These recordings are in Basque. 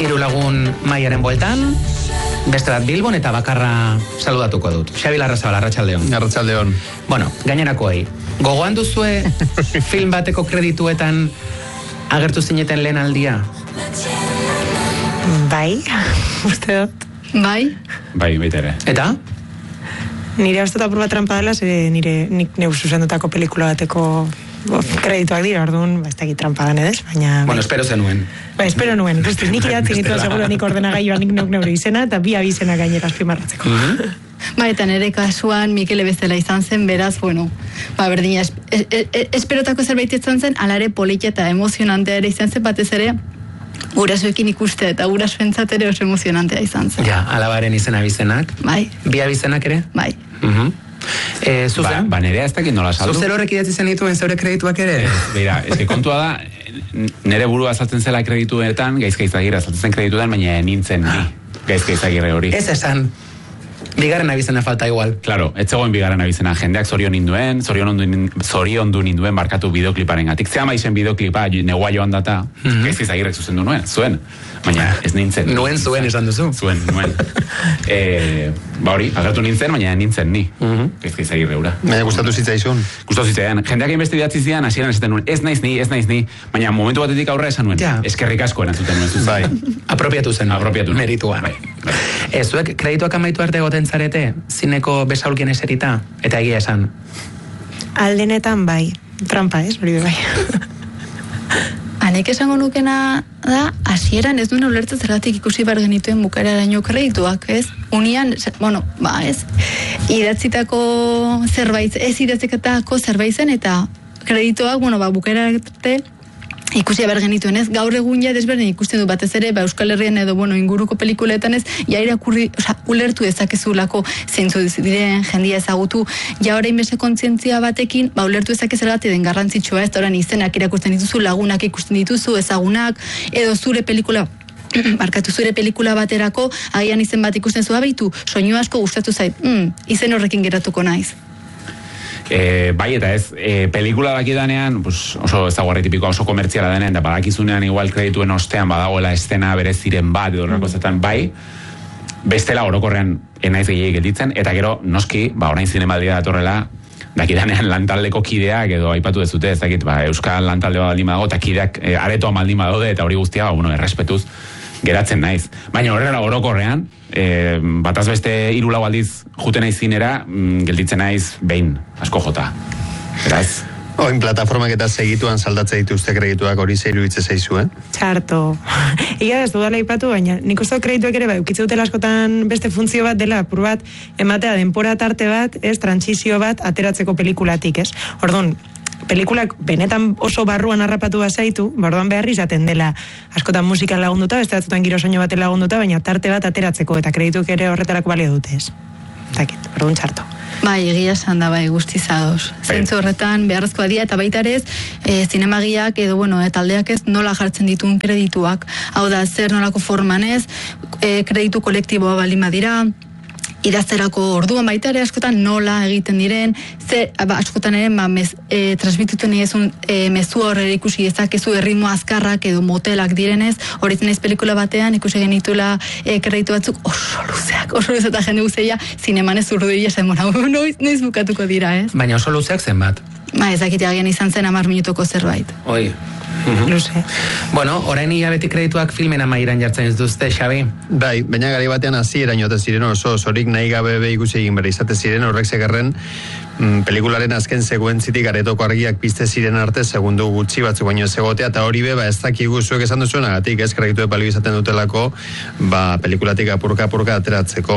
Hiru lagun Maiaren bueltan, beste bat Bilbon eta bakarra saludatuko dut. Xabi Larrazabal, arratsaldeon. Arratsaldeon. Bueno, gainerakoei. Gogoan duzue film bateko kredituetan agertu zineten lehen aldia? Bai, uste dut. Bai? Bai, baita ere. Eta? Nire uste eta purba trampa dela, nik neu zuzendutako pelikula bateko kredituak dira, orduan, ez dakit trampa dan edez, baina... Bueno, espero zenuen. Ba, espero nuen, guzti, nik idatzen gitu, seguro nik ordenagailuan nik neure izena, eta bi abizena gainera azpimarratzeko. Ba, eta nire kasuan Mikele bezala izan zen, beraz, bueno, ba, berdina, esperotako zerbait izan zen, alare politia eta emozionantea ere izan zen, batez ere, gurasoekin ikustea eta gurasoentzat ere oso emozionantea izan zen. Ja, alabaren izena abizenak. Bai. Bi abizenak ere? Bai. Zuzen? Ba, nerea ez dakit nola saldu. Zuzer horrek idatzi zen dituen zeure kredituak ere? Beira, kontua da, nere burua azaltzen zela kredituetan, Gaizka Izagirre azaltzen zen kredituetan, baina nintzen ni, Gaizka Izagirre hori. Ez esan. Bigarren abizena falta igual. Claro, ez zegoen bigarren abizena. Jendeak zorion du ninduen barkatu bideokliparen gatik. Zea maizen bideoklipa, negua joan data, Gaizka Izagirrek zuzendu zuen. Baina ez nintzen. Nuen zuen esan duzu. Nuen. Ba hori, agertu nintzen, baina nintzen ni. Gaizka Izagirre hura. Baina gustatu zitzaizun. Gustatu zitzaidan. Jendeak inbeste idatzi zidan, hasieran esaten nuen, ez naiz ni. Baina momentu batetik aurrera esan nuen. Ja. Eskerrik asko erantzuten nuen zuzen. Bai. Apropiatu zen. Meritua. Bai. Zuek kredituak amaitu arte egoten zarete, zineko besaulkien eserita, eta egia esan? Aldenetan bai, trampa ez, hori bai. Hanek esango nukena da, hasieran ez duen ulertzen zergatik ikusi bar genituen bukaeraraino kredituak, ez? Unian, ez, idatzitako zerbait, ez idatzikatako zerbait zen, eta kredituak, bukaera arte, ikusi behar genituen ez, gaur egun ja desberdin ikusten du batez ere, Euskal Herrian edo inguruko pelikuletan ez, ja irakurri, ulertu dezakezulako zeintzu diren jendia ezagutu, ja orain beste kontzientzia batekin, ulertu dezakezergatik den garrantzitsua ez, da orain izenak irakurtzen dituzu, lagunak ikusten dituzu, ezagunak, edo zure pelikula zure pelikula baterako, agian izen bat ikusten zu abeitu, soinu asko gustatu zait, izen horrekin geratuko naiz. Bai eta ez, pelikula dakidanean, oso ezaguarri tipikoa, oso komertziala denean, da badakizunean igual kredituen ostean badagoela estena bereziren bat, edo horrekozetan bai, bestela orokorrean enaiz gehiagik gelditzen, eta gero, noski, orain zinemaldia datorrela, dakidanean lantaldeko kideak, edo aipatu dezute, ez dakit, Euskal lantalde bat baldin badago, eta kideak aretoa baldin badaude, eta hori guztia, errespetuz, geratzen naiz. Baina horrela orokorrean, bataz beste 3-4 aldiz juten naiz zinera, gelditzen naiz behin, asko jota. Beraz? Oin plataformak eta segituan saldatze dituzte kredituak hori zeiru hitze zaizu, Txarto. Ia ez dudala ipatu, baina nik uste kredituak ere ukitze dutela askotan beste funtzio bat dela, apur bat, ematea denpora tarte bat, trantsizio bat, ateratzeko pelikulatik, ez? Orduan, pelikulak benetan oso barruan harrapatu bazaitu, orduan behar izaten dela askotan musikan lagunduta, beste batzutan giro soinu baten lagunduta, baina tarte bat ateratzeko, eta kredituk ere horretarako balio dute, ez? Takit, orduan txarto. Bai, egia esan da, guztizadoz. Zentzu horretan beharrezkoa dira, eta baita ere zinemagiak edo, taldeak ez nola jartzen dituen kredituak. Hau da, zer nolako forman ez, kreditu kolektiboa baldin badira, idazterako orduan baita ere askotan nola egiten diren, askotan ere transmititu nahi ezun mezua horre ikusi ezakezu erritmo azkarrak edo motelak direnez, horitzen ez pelikula batean ikusi genitula kreditu batzuk oso luzeak eta jende guzeia zinemanez urduia zen, noiz bukatuko dira, ez? Baina oso luzeak zenbat? Ezakitea agian izan zen 10 minutuko zerbait. Oi. Luze. Bueno, orain hilabetik kredituak filmen amaieran jartzen ez duzte, Xabi? Bai, baina gari batean hasieran jote ziren oso, zorik nahi gabe ikusi egin bere izate ziren, horrek zegarren pelikularen azken sekuentzitik aretoko argiak pizte ziren arte segundu gutxi batzuk baino zegotea, eta hori ez dakigu zuek esan duzuenagatik, ez kreditu balio izaten dutelako, pelikulatik apurka ateratzeko,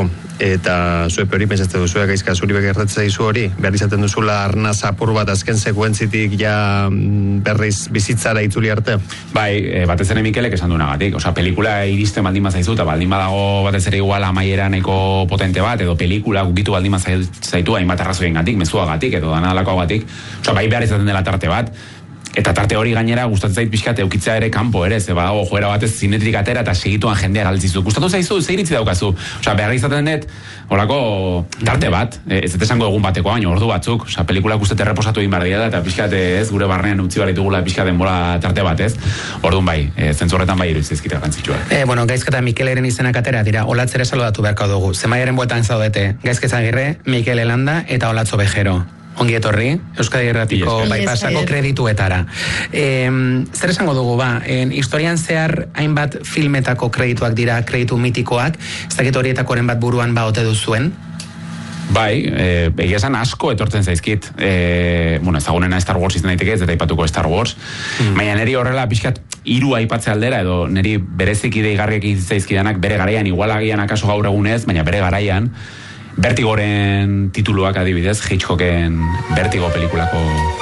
eta zuek hori pentsatzen duzuek Gaizka zuri begertatzen zaizu hori, behar izaten duzula arnaz apur bat azken sekuentzitik ja berriz bizitzara itzuli arte. Bai, batez ere Mikelek esan duenagatik, pelikula iristen baldin bazaizu, eta baldin badago batez ere igual amaieraneko potente bat, edo pelikula gukitu baldin bazaitu hainbat arrazoien gatik, mezuagatik edo danadalakoagatik, bai behar izaten dela tarte bat, Eta tarte hori gainera gustatzen zait pixkat eukitzea ere kanpo ere, ze badago joera batez zinetik atera eta segituan jendea galtzizu. Gustatu zaizu, ze iritzi daukazu? Osea, behar izaten dut, holako tarte bat, ez esango egun bateko, baina ordu batzuk, osea, pelikulak uste erreposatu egin behar dira, eta pixkat ez gure barnean utzi behar ditugula pixkat denbora tarte bat, ez? Orduan bai, zentzorretan bai iruditzizkit garrantzitsua. Bueno, Gaizketa Mikeleren izenak atera dira, Olatzere saludatu beharko dugu. Zemaiaren bueltan zaudete, Gaizketa Agirre, Mikel Elanda eta Olatzo Bejero. Ongi etorri, Euskadi Irratiko baipasako kredituetara. Zer esango dugu, historian zehar hainbat filmetako kredituak dira, kreditu mitikoak, ez dakit horietakoren bat buruan ote duzuen? Bai, egia esan asko etortzen zaizkit. Ezagunena Star Wars izan daiteke, ez eta aipatuko Star Wars. Baina niri horrela pixkat 3 aipatze aldera, edo niri bereziki deigarriak zaizkidanak bere garaian, igual agian akaso gaur egunez, baina bere garaian, Vertigoren tituluak adibidez, Hitchcocken Vertigo pelikulako...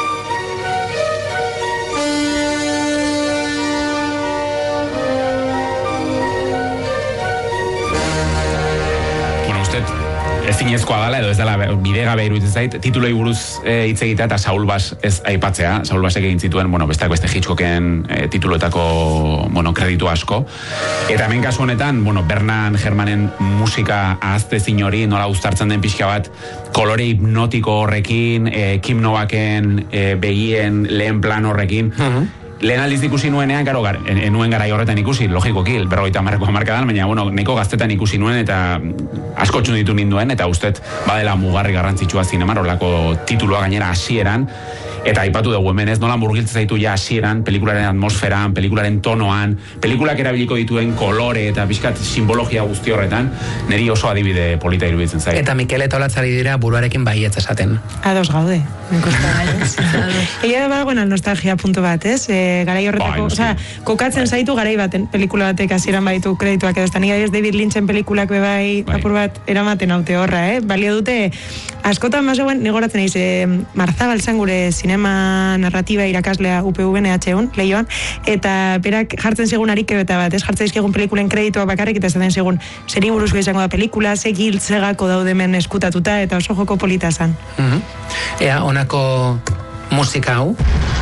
ezinezkoa dela, edo ez dela bidegabe iruditzen zait, tituloi buruz hitz egitea eta Saul Bass ez aipatzea. Saul Bassek egin zituen, besteak beste Hitchcocken tituluetako, kreditu asko. Eta hemen kasu honetan, Bernan Hermanen musika ahaztezin hori, nola uztartzen den pixka bat, kolore hipnotiko horrekin, Kim Novaken begien lehen plan horrekin, lehen aldiz ikusi nuenean, enuen garai horretan ikusi, logikoki, 50 hamarkadan, baina, neko gaztetan ikusi nuen, eta asko txunditu ninduen, eta ustez badela mugarri garrantzitsua zineman, horrelako titulua gainera hasieran, eta aipatu dugu hemen ez, nola murgiltzen zaitu ja hasieran, pelikularen atmosferan, pelikularen tonoan, pelikulak erabiliko dituen kolore eta pixkat simbologia guzti horretan, niri oso adibide polita iruditzen zait. Eta Mikel eta Olatzari dira buruarekin baietz esaten. Ados gaude. Egia da badagoen nostalgia puntu bat, ez? Garai horretako, kokatzen zaitu garai baten, pelikula batek hasieran baitu kredituak edo, eta ez David Lynchen pelikulak bebai apur bat eramaten haute horra, balio dute, askotan mazegoen, negoratzen eiz, Marzabal zan gure sinema narratiba irakaslea UPV-n EHUn, lehioan, eta berak jartzen segun arikebeta bat, ez jartzen izkegun pelikulen kredituak bakarrik, eta zaten segun zeri buruzko izango da pelikula, ze giltzegako daudemen eskutatuta, eta oso joko polita zan. Ea, honako musika hau,